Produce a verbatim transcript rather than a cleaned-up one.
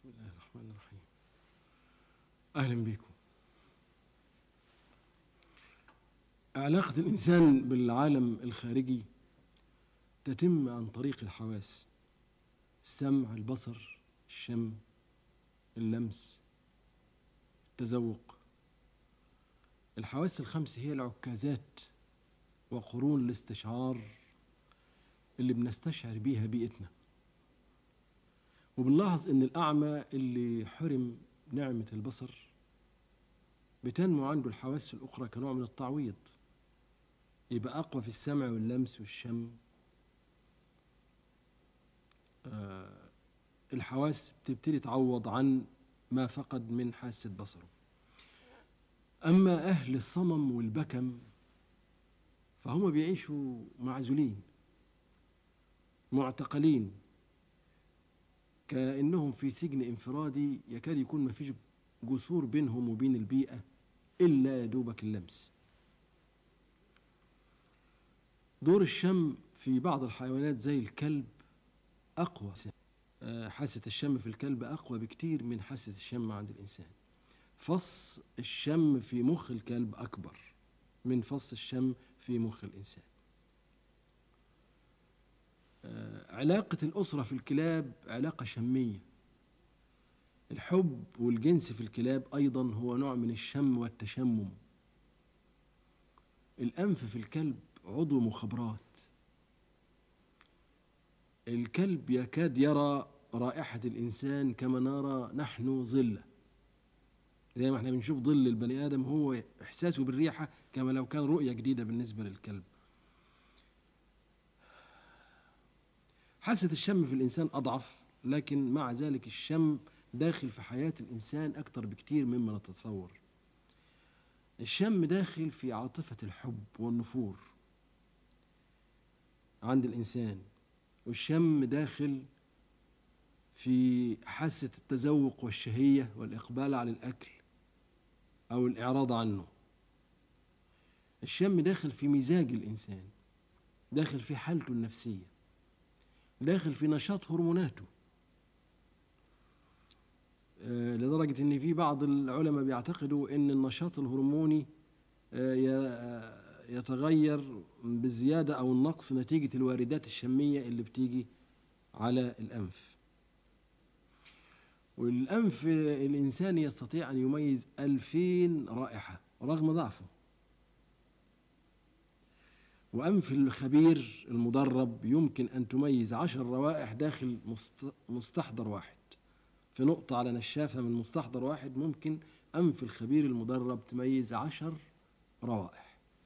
بسم الله الرحمن الرحيم. أهلا بكم. علاقة الإنسان بالعالم الخارجي تتم عن طريق الحواس: السمع، البصر، الشم، اللمس، التذوق. الحواس الخمس هي العكازات وقرون الاستشعار اللي بنستشعر بيها بيئتنا. وبنلاحظ ان الأعمى اللي حرم نعمة البصر بتنمو عنده الحواس الأخرى كنوع من التعويض، يبقى أقوى في السمع واللمس والشم. آه الحواس بتبتدي تعوض عن ما فقد من حاسة بصره. أما أهل الصمم والبكم فهم بيعيشوا معزولين معتقلين، كأنهم في سجن انفرادي يكاد يكون ما فيش جسور بينهم وبين البيئة إلا يا دوبك اللمس. دور الشم في بعض الحيوانات زي الكلب أقوى. حاسة الشم في الكلب أقوى بكتير من حاسة الشم عند الإنسان. فص الشم في مخ الكلب أكبر من فص الشم في مخ الإنسان. علاقة الأسرة في الكلاب علاقة شمية. الحب والجنس في الكلاب أيضا هو نوع من الشم والتشمم. الأنف في الكلب عضو مخابرات. الكلب يكاد يرى رائحة الإنسان كما نرى نحن ظله، زي ما احنا بنشوف ظل البني آدم، هو إحساسه بالريحة كما لو كان رؤية جديدة بالنسبة للكلب. حاسة الشم في الإنسان أضعف، لكن مع ذلك الشم داخل في حياة الإنسان أكتر بكتير مما نتصور. الشم داخل في عاطفة الحب والنفور عند الإنسان، والشم داخل في حاسة التذوق والشهية والإقبال على الأكل أو الإعراض عنه. الشم داخل في مزاج الإنسان، داخل في حالته النفسية، داخل في نشاط هرموناته. آه لدرجة أن في بعض العلماء بيعتقدوا أن النشاط الهرموني آه يتغير بالزيادة أو النقص نتيجة الواردات الشمية اللي بتيجي على الأنف. والأنف الإنساني يستطيع أن يميز ألفين رائحة رغم ضعفه. وأنف الخبير المدرب يمكن أن تميز عشر روائح داخل مستحضر واحد. في نقطة على نشافة من مستحضر واحد ممكن أنف الخبير المدرب تميز عشر روائح.